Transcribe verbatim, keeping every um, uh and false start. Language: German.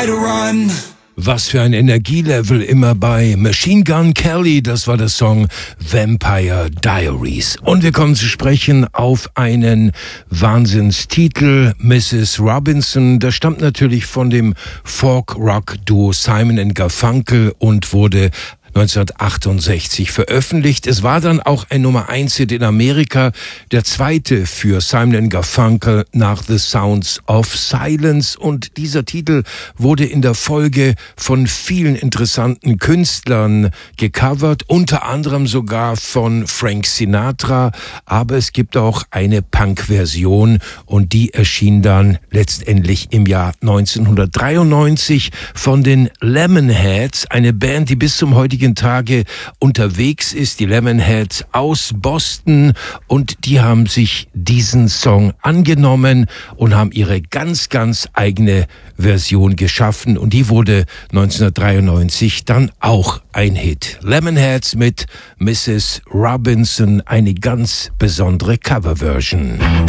try to run. Was für ein Energielevel immer bei Machine Gun Kelly, das war der Song Vampire Diaries. Und wir kommen zu sprechen auf einen Wahnsinnstitel, Missus Robinson. Das stammt natürlich von dem Folk-Rock-Duo Simon and Garfunkel und wurde neunzehnhundertachtundsechzig veröffentlicht. Es war dann auch ein Nummer eins Hit in Amerika, der zweite für Simon and Garfunkel nach The Sounds of Silence. Und dieser Titel wurde in der Folge von vielen interessanten Künstlern gecovert, unter anderem sogar von Frank Sinatra. Aber es gibt auch eine Punk-Version und die erschien dann letztendlich im Jahr neunzehnhundertdreiundneunzig von den Lemonheads, eine Band, die bis zum heutigen Tage unterwegs ist, die Lemonheads aus Boston, und die haben sich diesen Song angenommen und haben ihre ganz, ganz eigene Version geschaffen, und die wurde neunzehnhundertdreiundneunzig dann auch ein Hit. Lemonheads mit Missus Robinson, eine ganz besondere Coverversion.